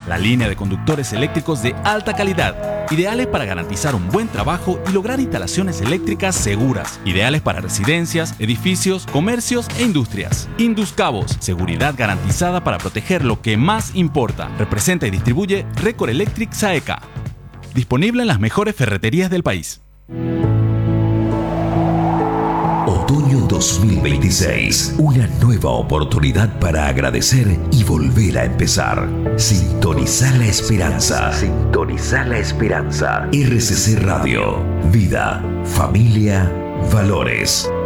la línea de conductores eléctricos de alta calidad, ideales para garantizar un buen trabajo y lograr instalaciones eléctricas seguras, ideales para residencias, edificios, comercios e industrias. Induscables, seguridad garantizada para proteger lo que más importa. Representa y distribuye Record Electric SAECA. Disponible en las mejores ferreterías del país. Otoño 2026. Una nueva oportunidad para agradecer y volver a empezar. Sintonizar la esperanza. Sintonizar la esperanza. RCC Radio. Vida, familia, valores.